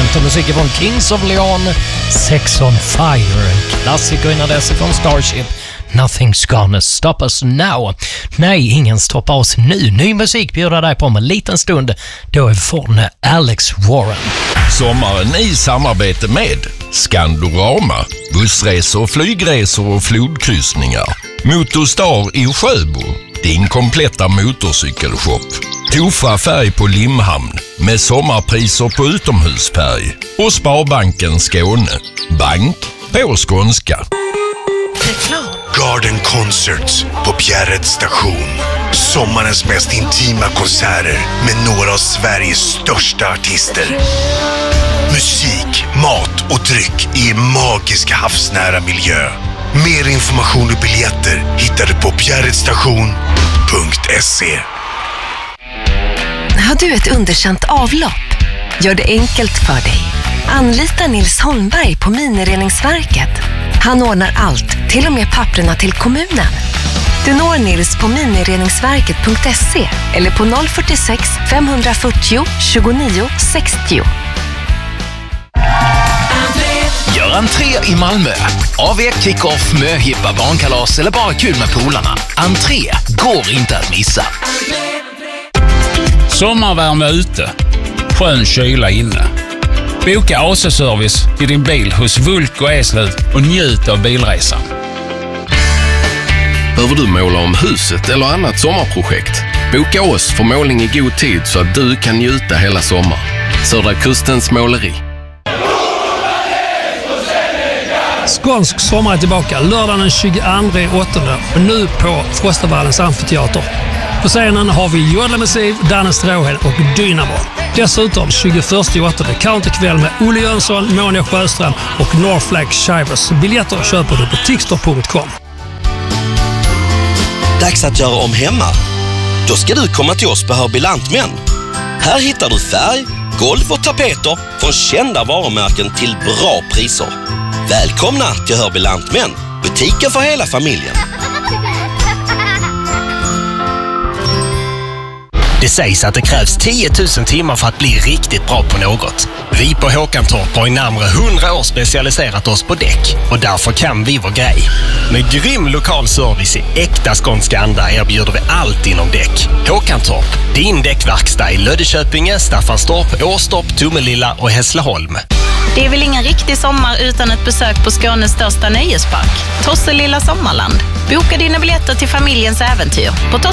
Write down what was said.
instrument och musik från Kings of Leon, Sex on Fire, klassiker innan dess från Starship, Nothing's gonna stop us now. Nej, ingen stoppar oss nu. Ny musik bjuder dig på om en liten stund. Då är från Alex Warren. Sommaren i samarbete med Skandorama, bussresor, flygresor och flodkryssningar. Motorstar i Sjöbo, din kompletta motorcykelshop. Tofa färg på Limhamn med sommarpriser på utomhusfärg. Och Sparbanken Skåne, bank på skånska. Garden Concerts på Bjärreds station. Sommarens mest intima konserter med några av Sveriges största artister. Musik, mat och dryck i en magisk havsnära miljö. Mer information och biljetter hittar du på bjärredstation.se. Har du ett underkänt avlopp? Gör det enkelt för dig. Anlita Nils Holmberg på Minireningsverket. Han ordnar allt, till och med papperna till kommunen. Du når Nils på minireningsverket.se eller på 046 540 29 60. Gör entré i Malmö. AV, kick-off, möhippa, barnkalas eller bara kul med polarna. Entré går inte att missa. Sommarvärme ute. Skön kyla inne. Boka AC-service till din bil hos Vulko Eslöv och njut av bilresan. Behöver du måla om huset eller annat sommarprojekt? Boka oss för målning i god tid så att du kan njuta hela sommaren. Södra Kustens måleri. Skånsk sommar är tillbaka lördagen den 22/8 och nu på Frostavallens amfiteater. På scenen har vi Jodla Massiv, Danne Stråhed och Dynamo. Dessutom 21/8 counterkväll med Olle Jönsson, Monia Sjöström och Northflag Shivers. Biljetter köper du på tixter.com. Dags att göra om hemma. Då ska du komma till oss på Hörby Lantmän. Här hittar du färg, golv och tapeter från kända varumärken till bra priser. Välkomna till Hörby Lantmän, butiken för hela familjen. Det sägs att det krävs 10 000 timmar för att bli riktigt bra på något. Vi på Håkantorp har i närmare 100 år specialiserat oss på däck och därför kan vi vår grej. Med grym lokal service i äkta skånska anda erbjuder vi allt inom däck. Håkantorp, din däckverkstad i Löddeköpinge, Staffanstorp, Åstorp, Tomelilla och Hässleholm. Det är väl ingen riktig sommar utan ett besök på Skånes största nöjespark, Tosselilla Sommarland. Boka dina biljetter till familjens äventyr på